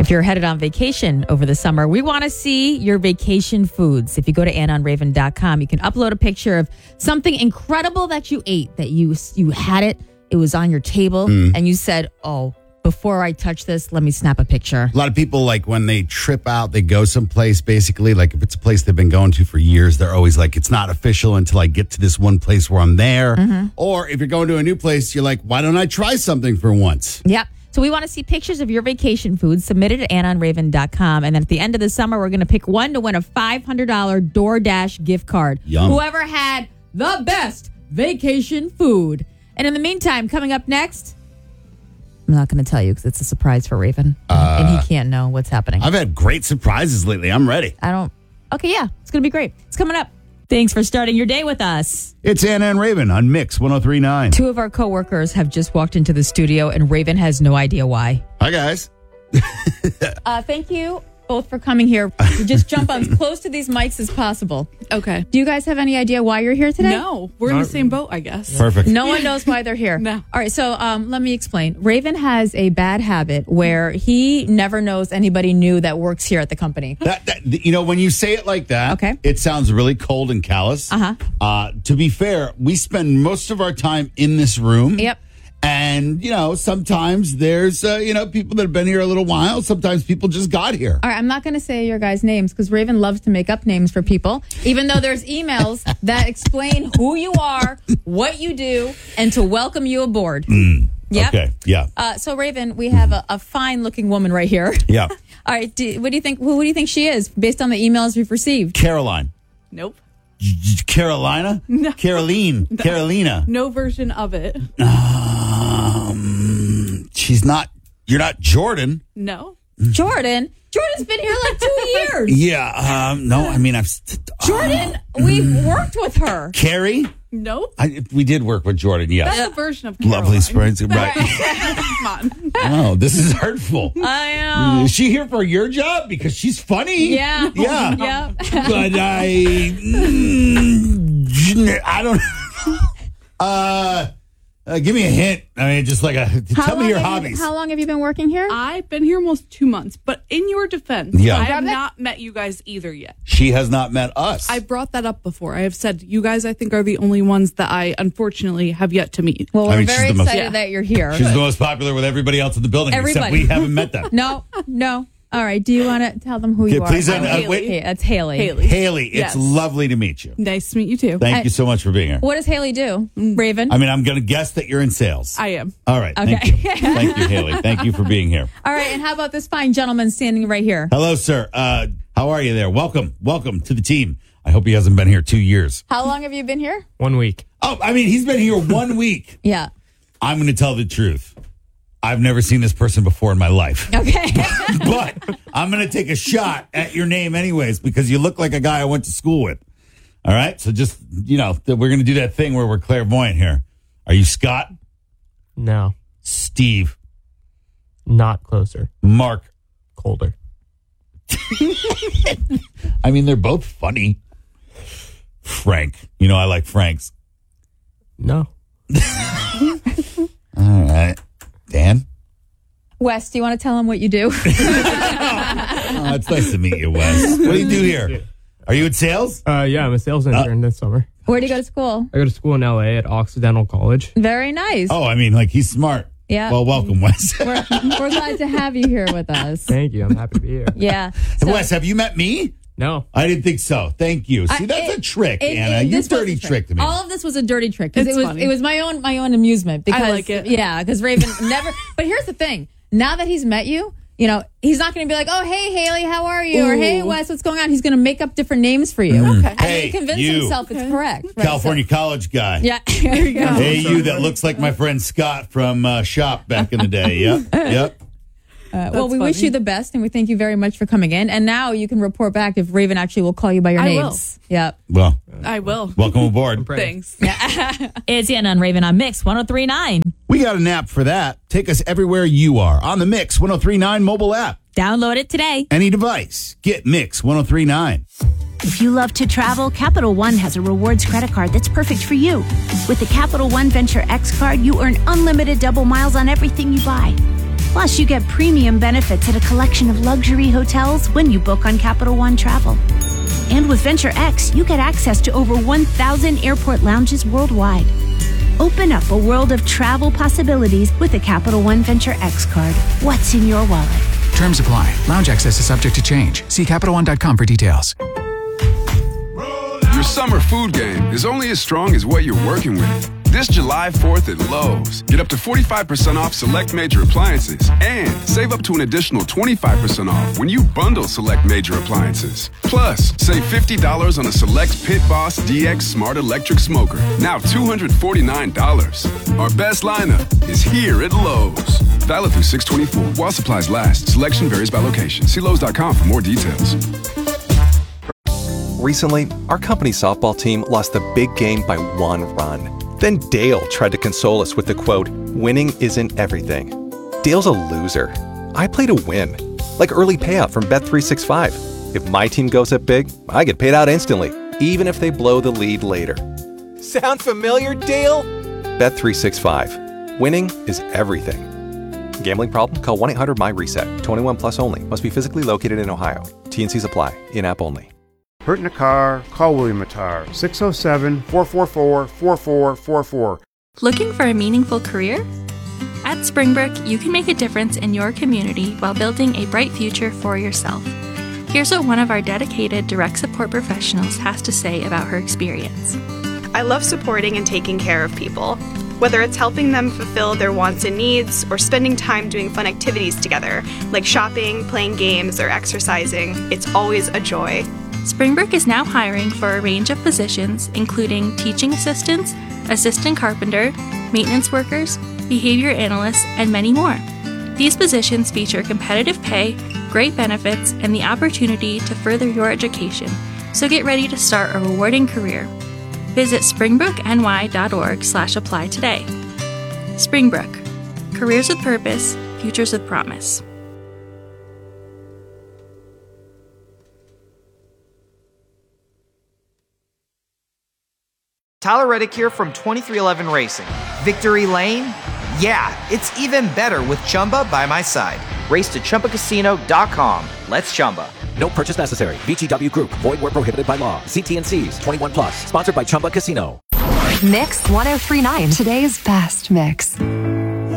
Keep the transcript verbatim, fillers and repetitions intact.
If you're headed on vacation over the summer, we want to see your vacation foods. If you go to ann on raven dot com, you can upload a picture of something incredible that you ate, that you you had it, it was on your table, mm. and you said, oh, before I touch this, let me snap a picture. A lot of people, like, when they trip out, they go someplace, basically, like, if it's a place they've been going to for years, they're always like, it's not official until I get to this one place where I'm there. Mm-hmm. Or if you're going to a new place, you're like, why don't I try something for once? Yep. So we want to see pictures of your vacation foods submitted at ann on raven dot com. And then at the end of the summer, we're going to pick one to win a five hundred dollars DoorDash gift card. Yum. Whoever had the best vacation food. And in the meantime, coming up next, I'm not going to tell you because it's a surprise for Raven. Uh, and he can't know what's happening. I've had great surprises lately. I'm ready. I don't. Okay, yeah. It's going to be great. It's coming up. Thanks for starting your day with us. It's Anna and Raven on Mix one oh three point nine. Two of our coworkers have just walked into the studio, and Raven has no idea why. Hi, guys. uh, thank you both for coming here. You just jump on as close to these mics as possible. Okay. Do you guys have any idea why you're here today? No. We're in the same boat, I guess. Perfect. No one knows why they're here. No. All right, so um, let me explain. Raven has a bad habit where he never knows anybody new that works here at the company. That, that you know, when you say it like that, okay, it sounds really cold and callous. Uh-huh. Uh, to be fair, we spend most of our time in this room. Yep. And, you know, sometimes there's, uh, you know, people that have been here a little while. Sometimes people just got here. All right, I'm not going to say your guys' names because Raven loves to make up names for people, even though there's emails that explain who you are, what you do, and to welcome you aboard. Mm, yep. Okay, yeah. Uh, so, Raven, we have a, a fine-looking woman right here. Yeah. All right, do, what do you think? Who, who do you think she is based on the emails we've received? Caroline. Nope. Carolina? No. Caroline. No. Carolina. No version of it. Um, she's not, you're not Jordan. No. Jordan? Jordan's been here like two years. Yeah, um, no, I mean, I've... Jordan, uh, we've worked with her. Carrie? Nope. I, we did work with Jordan, yes. That's a version of Caroline. Lovely Springs, right. Come on. Oh, this is hurtful. I know. Is she here for your job? Because she's funny. Yeah. Yeah. Yeah. But I... Mm, I don't... Uh... Uh, give me a hint. I mean, just like a tell me your hobbies. You, how long have you been working here? I've been here almost two months. But in your defense, yeah. I have not met you guys either yet. She has not met us. I brought that up before. I have said you guys, I think, are the only ones that I unfortunately have yet to meet. Well, we're I mean, very excited most, yeah. that you're here. She's the most popular with everybody else in the building, Everybody. except we haven't met them. No, no. All right. Do you want to tell them who Okay, you are? please, uh, I'm uh, Haley. wait. Okay, that's Haley. Haley. Haley, it's Yes. lovely to meet you. Nice to meet you too. Thank I- you so much for being here. What does Haley do? Raven? I mean, I'm going to guess that you're in sales. I am. All right. Okay. Thank you. Thank you, Haley. Thank you for being here. All right. And how about this fine gentleman standing right here? Hello, sir. Uh, how are you there? Welcome. Welcome to the team. I hope he hasn't been here two years. How long have you been here? One week. Oh, I mean, he's been here one week. Yeah. I'm going to tell the truth. I've never seen this person before in my life. Okay. But I'm going to take a shot at your name anyways because you look like a guy I went to school with. All right? So just, you know, we're going to do that thing where we're clairvoyant here. Are you Scott? No. Steve? Not closer. Mark? Colder. I mean, they're both funny. Frank. You know, I like Franks. No. All right. Dan? Wes, do you want to tell him what you do? Oh, it's nice to meet you, Wes. What do you do here? Are you in sales? Uh, yeah, I'm a sales intern this summer. Where do you go to school? I go to school in L A at Occidental College. Very nice. Oh, I mean, like, he's smart. Yeah. Well, welcome, Wes. We're, we're glad to have you here with us. Thank you. I'm happy to be here. Yeah. So, Wes, have you met me? No. I didn't think so. Thank you. See, I- that's it- a trick, it- Anna. it- You this was dirty a tricked me. All of this was a dirty trick because It's it was funny. it was my own my own amusement. Because, I like it. Yeah, because Raven never. But here's the thing: now that he's met you, you know he's not going to be like, "Oh, hey Haley, how are you?" or Ooh. "Hey Wes, what's going on?" He's going to make up different names for you. Okay. And Hey, he convince you. himself it's correct. Right, California college guy. so- yeah. There you go. Hey, you that looks like my friend Scott from uh, Shop back in the day. Yep. Yep. Uh, well, we funny. wish you the best, and we thank you very much for coming in. And now you can report back if Raven actually will call you by your I names. Yep. Well, I will. welcome aboard. Thanks. It's Anna and Raven on Mix one oh three point nine. We got an app for that. Take us everywhere you are on the Mix one oh three point nine mobile app. Download it today. Any device. Get Mix one oh three point nine. If you love to travel, Capital One has a rewards credit card that's perfect for you. With the Capital One Venture X card, you earn unlimited double miles on everything you buy. Plus, you get premium benefits at a collection of luxury hotels when you book on Capital One Travel. And with Venture X, you get access to over one thousand airport lounges worldwide. Open up a world of travel possibilities with a Capital One Venture X card. What's in your wallet? Terms apply. Lounge access is subject to change. See Capital One dot com for details. Your summer food game is only as strong as what you're working with. This July fourth at Lowe's, get up to forty-five percent off select major appliances and save up to an additional twenty-five percent off when you bundle select major appliances. Plus, save fifty dollars on a select Pit Boss D X Smart Electric Smoker, now two hundred forty-nine dollars. Our best lineup is here at Lowe's. Valid through six twenty-four while supplies last. Selection varies by location. See Lowe's dot com for more details. Recently, our company's softball team lost the big game by one run. Then Dale tried to console us with the quote, "Winning isn't everything." Dale's a loser. I play to win. Like early payout from Bet three sixty-five. If my team goes up big, I get paid out instantly, even if they blow the lead later. Sound familiar, Dale? Bet three sixty-five. Winning is everything. Gambling problem? Call one eight hundred M Y reset. twenty-one plus only. Must be physically located in Ohio. T and Cs apply. In-app only. Hurt in a car? Call William Attar. six oh seven, four four four, four four four four. Looking for a meaningful career? At Springbrook, you can make a difference in your community while building a bright future for yourself. Here's what one of our dedicated direct support professionals has to say about her experience. I love supporting and taking care of people. Whether it's helping them fulfill their wants and needs or spending time doing fun activities together, like shopping, playing games, or exercising, it's always a joy. Springbrook is now hiring for a range of positions, including teaching assistants, assistant carpenter, maintenance workers, behavior analysts, and many more. These positions feature competitive pay, great benefits, and the opportunity to further your education, so get ready to start a rewarding career. Visit springbrookny.org slash apply today. Springbrook. Careers with purpose, futures with promise. Tyler Reddick here from twenty-three eleven Racing. Victory Lane? Yeah, it's even better with Chumba by my side. Race to Chumba Casino dot com. Let's Chumba. No purchase necessary. V G W Group. Void where prohibited by law. See T and Cs. twenty-one plus. Sponsored by Chumba Casino. Mix one oh three point nine. Today's best mix.